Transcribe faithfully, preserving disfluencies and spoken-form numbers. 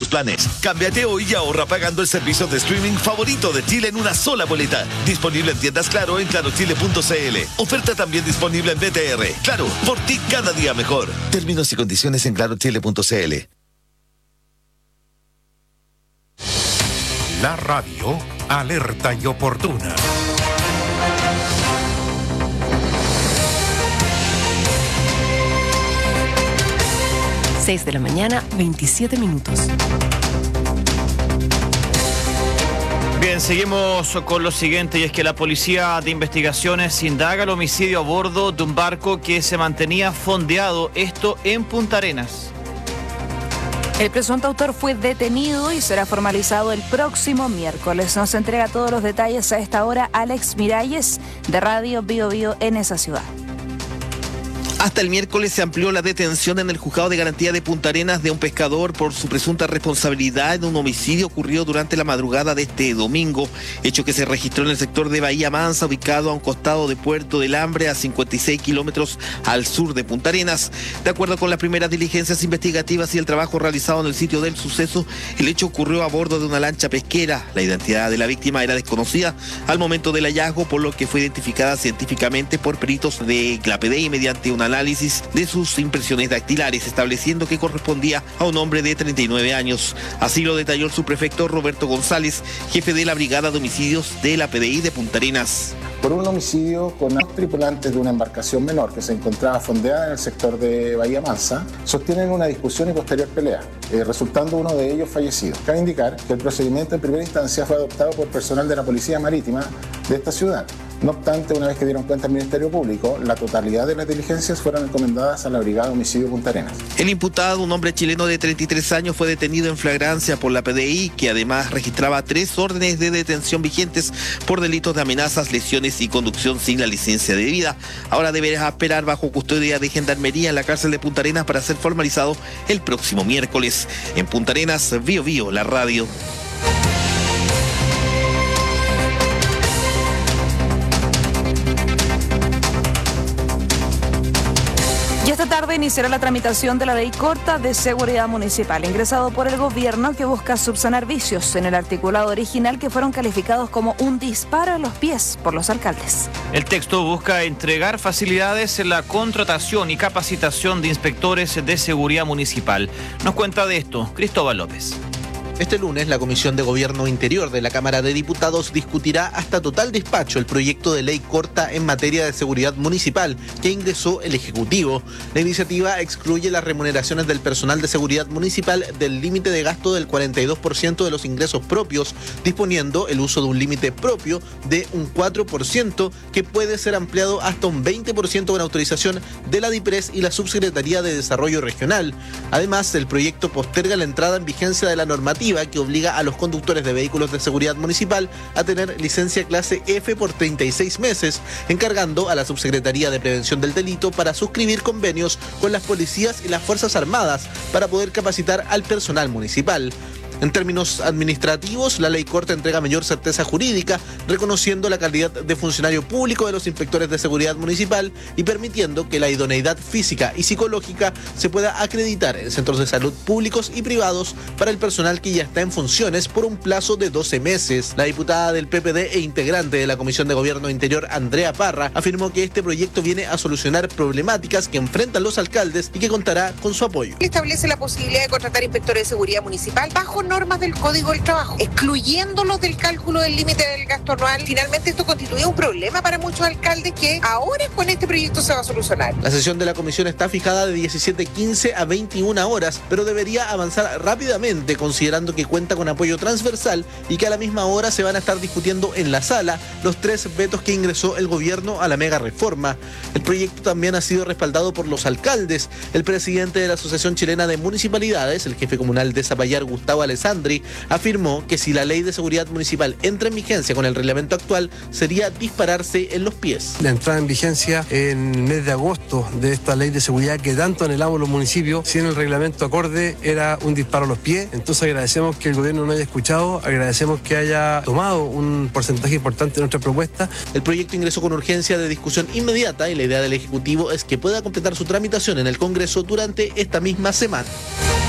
planes. Cámbiate hoy y ahorra pagando el servicio de streaming favorito de Chile en una sola boleta. Disponible en tiendas Claro en claro chile punto c l. Oferta también disponible en B T R. Claro, por ti cada día mejor. Términos y condiciones en claro chile punto c l. La radio alerta y oportuna. seis de la mañana, veintisiete minutos. Bien, seguimos con lo siguiente, y es que la Policía de Investigaciones indaga el homicidio a bordo de un barco que se mantenía fondeado, esto en Punta Arenas. El presunto autor fue detenido y será formalizado el próximo miércoles. Nos entrega todos los detalles a esta hora Alex Miralles, de Radio Bio Bio en esa ciudad. Hasta el miércoles se amplió la detención en el juzgado de garantía de Punta Arenas de un pescador por su presunta responsabilidad en un homicidio ocurrido durante la madrugada de este domingo, hecho que se registró en el sector de Bahía Mansa, ubicado a un costado de Puerto del Hambre, a cincuenta y seis kilómetros al sur de Punta Arenas. De acuerdo con las primeras diligencias investigativas y el trabajo realizado en el sitio del suceso, el hecho ocurrió a bordo de una lancha pesquera. La identidad de la víctima era desconocida al momento del hallazgo, por lo que fue identificada científicamente por peritos de la P D I mediante una análisis de sus impresiones dactilares, estableciendo que correspondía a un hombre de treinta y nueve años. Así lo detalló el subprefecto Roberto González, jefe de la Brigada de Homicidios de la P D I de Punta Arenas. Por un homicidio con dos tripulantes de una embarcación menor que se encontraba fondeada en el sector de Bahía Mansa, sostienen una discusión y posterior pelea, eh, resultando uno de ellos fallecido. Cabe indicar que el procedimiento en primera instancia fue adoptado por personal de la Policía Marítima de esta ciudad. No obstante, una vez que dieron cuenta al Ministerio Público, la totalidad de las diligencias fueron encomendadas a la Brigada de Homicidio Punta Arenas. El imputado, un hombre chileno de treinta y tres años, fue detenido en flagrancia por la P D I, que además registraba tres órdenes de detención vigentes por delitos de amenazas, lesiones y conducción sin la licencia debida. Ahora deberá esperar bajo custodia de Gendarmería en la cárcel de Punta Arenas para ser formalizado el próximo miércoles. En Punta Arenas, Bio Bio, la radio. Y esta tarde iniciará la tramitación de la Ley Corta de Seguridad Municipal, ingresado por el gobierno, que busca subsanar vicios en el articulado original que fueron calificados como un disparo a los pies por los alcaldes. El texto busca entregar facilidades en la contratación y capacitación de inspectores de seguridad municipal. Nos cuenta de esto Cristóbal López. Este lunes, la Comisión de Gobierno Interior de la Cámara de Diputados discutirá hasta total despacho el proyecto de ley corta en materia de seguridad municipal que ingresó el Ejecutivo. La iniciativa excluye las remuneraciones del personal de seguridad municipal del límite de gasto del cuarenta y dos por ciento de los ingresos propios, disponiendo el uso de un límite propio de un cuatro por ciento que puede ser ampliado hasta un veinte por ciento con autorización de la DIPRES y la Subsecretaría de Desarrollo Regional. Además, el proyecto posterga la entrada en vigencia de la normativa que obliga a los conductores de vehículos de seguridad municipal a tener licencia clase F por treinta y seis meses, encargando a la Subsecretaría de Prevención del Delito para suscribir convenios con las policías y las Fuerzas Armadas para poder capacitar al personal municipal. En términos administrativos, la ley corta entrega mayor certeza jurídica, reconociendo la calidad de funcionario público de los inspectores de seguridad municipal y permitiendo que la idoneidad física y psicológica se pueda acreditar en centros de salud públicos y privados para el personal que ya está en funciones por un plazo de doce meses. La diputada del P P D e integrante de la Comisión de Gobierno Interior, Andrea Parra, afirmó que este proyecto viene a solucionar problemáticas que enfrentan los alcaldes y que contará con su apoyo. Establece la posibilidad de contratar inspectores de seguridad municipal bajo normas del Código del Trabajo, excluyéndolos del cálculo del límite del gasto anual. Finalmente, esto constituye un problema para muchos alcaldes que ahora con este proyecto se va a solucionar. La sesión de la comisión está fijada de diecisiete quince a veintiuna horas, pero debería avanzar rápidamente considerando que cuenta con apoyo transversal y que a la misma hora se van a estar discutiendo en la sala los tres vetos que ingresó el gobierno a la mega reforma. El proyecto también ha sido respaldado por los alcaldes. El presidente de la Asociación Chilena de Municipalidades, el jefe comunal de Zapallar, Gustavo Alessandri, afirmó que si la ley de seguridad municipal entra en vigencia con el reglamento actual, sería dispararse en los pies. La entrada en vigencia en el mes de agosto de esta ley de seguridad que tanto anhelamos los municipios, si en el reglamento acorde era un disparo a los pies. Entonces agradecemos que el gobierno no haya escuchado, agradecemos que haya tomado un porcentaje importante de nuestra propuesta. El proyecto ingresó con urgencia de discusión inmediata y la idea del Ejecutivo es que pueda completar su tramitación en el Congreso durante esta misma semana.